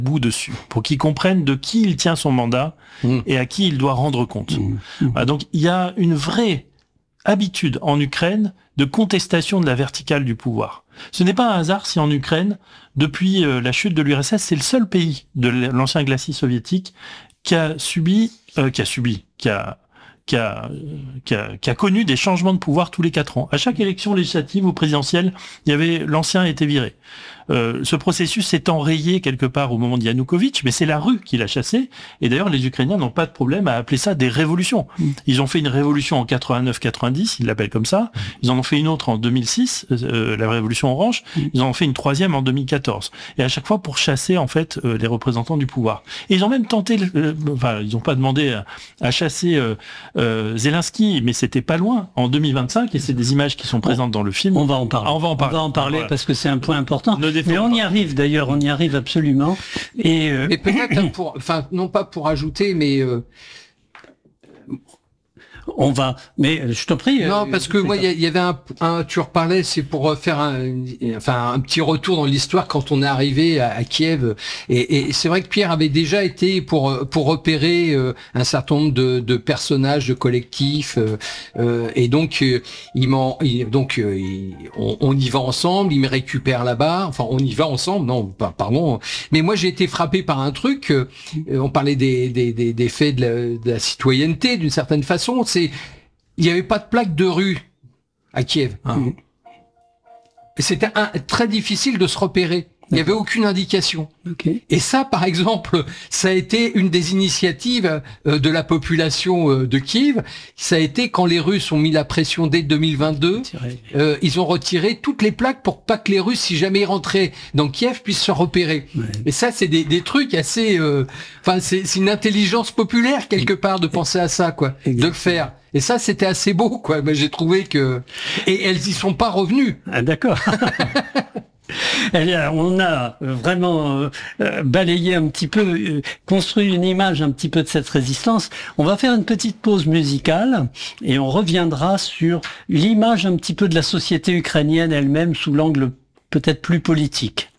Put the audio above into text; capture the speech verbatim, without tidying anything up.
bout dessus, pour qu'il comprenne de qui il tient son mandat mmh. et à qui il doit rendre compte. Mmh. Voilà, donc il y a une vraie habitude en Ukraine de contestation de la verticale du pouvoir. Ce n'est pas un hasard si en Ukraine, depuis euh, la chute de l'U R S S, c'est le seul pays de l'ancien glacis soviétique qui a subi, euh, qui a subi, qui a Qui a, qui, a, qui a connu des changements de pouvoir tous les quatre ans. À chaque élection législative ou présidentielle, il y avait l'ancien était viré. Euh, ce processus s'est enrayé quelque part au moment de Yanukovych, mais c'est la rue qui l'a chassé. Et d'ailleurs, les Ukrainiens n'ont pas de problème à appeler ça des révolutions. Ils ont fait une révolution en quatre-vingt-neuf quatre-vingt-dix, ils l'appellent comme ça. Ils en ont fait une autre en deux mille six, euh, la révolution orange. Ils en ont fait une troisième en deux mille quatorze. Et à chaque fois pour chasser en fait euh, les représentants du pouvoir. Et ils ont même tenté, euh, enfin, ils n'ont pas demandé à, à chasser euh, euh, Zelensky, mais c'était pas loin en deux mille vingt-cinq. Et c'est des images qui sont présentes dans le film. On va en parler. Ah, on va en parler. On va en parler voilà. Parce que c'est un point important. Ne Mais on y arrive d'ailleurs, on y arrive absolument. Et euh... mais peut-être pour, enfin non pas pour ajouter, mais euh... on va. Mais je t'en prie. Non, parce que moi, il y, y avait un, un, tu reparlais, c'est pour faire un, enfin un petit retour dans l'histoire quand on est arrivé à, à Kiev. Et, et c'est vrai que Pierre avait déjà été pour pour repérer euh, un certain nombre de, de personnages, de collectifs. Euh, euh, et donc euh, il m'en, il, donc euh, il, on, on y va ensemble. Il me récupère là-bas. Enfin, on y va ensemble. Non, pas, pardon. Mais moi, j'ai été frappé par un truc. Euh, on parlait des des des, des faits de la, de la citoyenneté d'une certaine façon. C'est il n'y avait pas de plaque de rue à Kiev. Ah. Et c'était un, très difficile de se repérer. Il n'y avait aucune indication. Okay. Et ça, par exemple, ça a été une des initiatives euh, de la population euh, de Kiev. Ça a été quand les Russes ont mis la pression dès deux mille vingt-deux. Euh, ils ont retiré toutes les plaques pour pas que les Russes, si jamais ils rentraient dans Kiev, puissent se repérer. Ouais. Et ça, c'est des, des trucs assez... Enfin, euh, c'est, c'est une intelligence populaire, quelque part, de penser à ça, quoi. Exactement. De le faire. Et ça, c'était assez beau, quoi. Ben, j'ai trouvé que... Et elles y sont pas revenues. Ah, d'accord. On a vraiment balayé un petit peu, construit une image un petit peu de cette résistance. On va faire une petite pause musicale et on reviendra sur l'image un petit peu de la société ukrainienne elle-même sous l'angle peut-être plus politique.